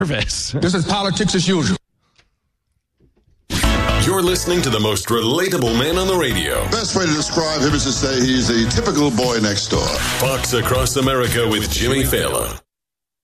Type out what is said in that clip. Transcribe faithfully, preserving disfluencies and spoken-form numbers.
nervous. This is politics as usual. You're listening to the most relatable man on the radio. Best way to describe him is to say he's a typical boy next door. Fox Across America with Jimmy Fallon.